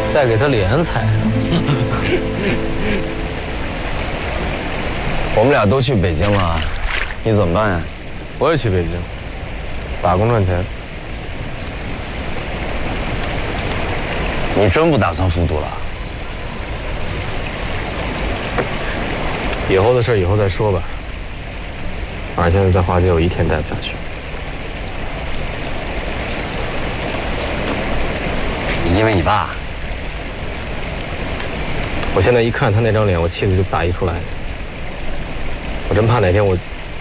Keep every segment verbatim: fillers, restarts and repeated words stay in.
再给他脸踩上。 我们俩都去北京了，你怎么办呀？ 我也去北京，打工赚钱。 你真不打算复读了？ 以后的事以后再说吧。反正现在在华街，我一天待不下去。 因为你爸。 我现在一看他那张脸，我气得就打一出来。我真怕哪天我……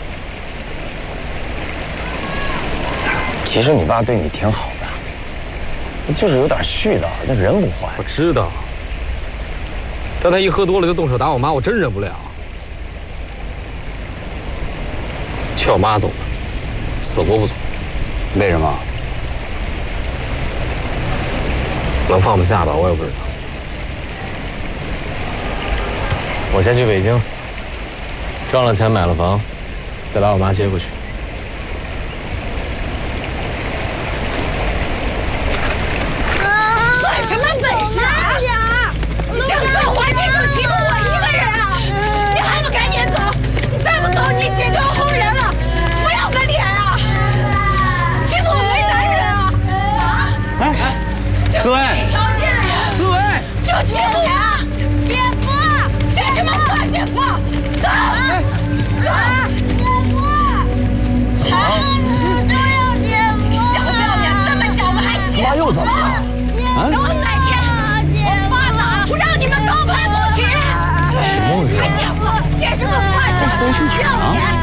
其实你爸对你挺好的，就是有点絮叨，那人不坏。 我知道，但他一喝多了就动手打我妈，我真忍不了。劝我妈走吧，死活不走。 为什么？ 能放得下吧？我也不知道。我先去北京，挣了钱买了房，再把我妈接回去。 算什么本事啊！整个华街就欺负我一个人啊！你还不赶紧走？你再不走，你姐就要轰人了！不要个脸啊！欺负我没男人啊！啊！哎， 思维， 条件呀！ 思维， 就欺负我！姐夫，这什么话，姐夫？走，走！姐夫，走！都要姐夫！小不要脸，这么小了还姐夫？ 妈又怎么了？ 等我哪天我发了，我让你们高攀不起！ 什么人？ 姐夫，借什么话？ 在三叔哪啊？